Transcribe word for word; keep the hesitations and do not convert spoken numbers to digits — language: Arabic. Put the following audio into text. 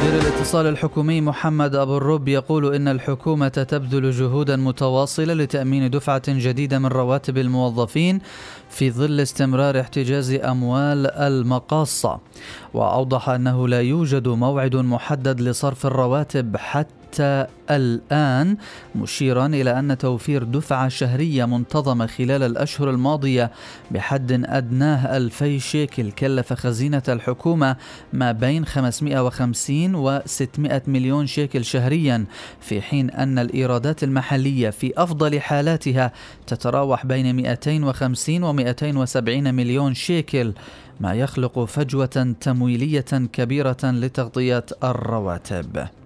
وزير الاتصال الحكومي محمد أبو الرب يقول إن الحكومة تبذل جهودا متواصلة لتأمين دفعة جديدة من رواتب الموظفين في ظل استمرار احتجاز أموال المقاصة، وأوضح أنه لا يوجد موعد محدد لصرف الرواتب حتى الآن، مشيرا إلى أن توفير دفعة شهرية منتظمة خلال الأشهر الماضية بحد أدناه ألفي شيكل كلف خزينة الحكومة ما بين خمسمئة وخمسين و ستمئة مليون شيكل شهريا، في حين أن الإيرادات المحلية في أفضل حالاتها تتراوح بين مئتين وخمسين و مئتين وسبعين مليون شيكل، ما يخلق فجوة تمويلية كبيرة لتغطية الرواتب.